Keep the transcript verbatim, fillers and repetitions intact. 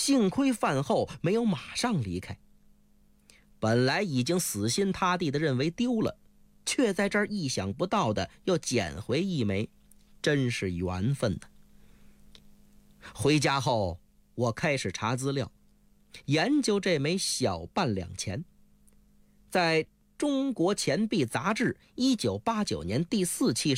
幸亏饭后没有马上离开。本来已经死心塌地地认为丢了，却在这儿意想不到的又捡回一枚，真是缘分呐。回家后，我开始查资料，研究这枚小半两钱。在中国钱币杂志一九八九年第四期